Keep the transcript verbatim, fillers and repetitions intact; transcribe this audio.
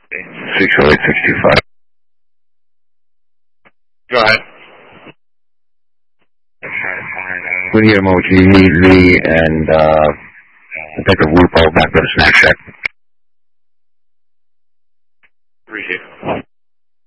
six oh eight, six two five. Go ahead. Winnie emoji, Lee, and uh, Detective Lupo back to the snack shack. Appreciate it.